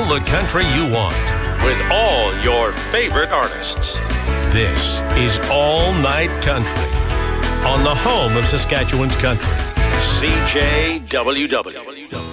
the country you want with all your favorite artists. This is All Night Country on the home of Saskatchewan's country, CJWW.